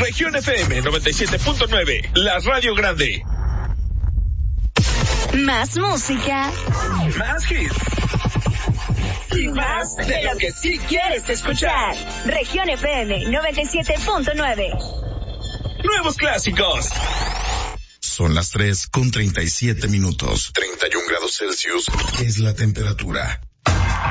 Región FM 97.9, la radio grande. Más música. Más hits. Y más de lo que sí quieres escuchar. Región FM 97.9. Nuevos clásicos. Son las 3:37. 31 grados Celsius es la temperatura.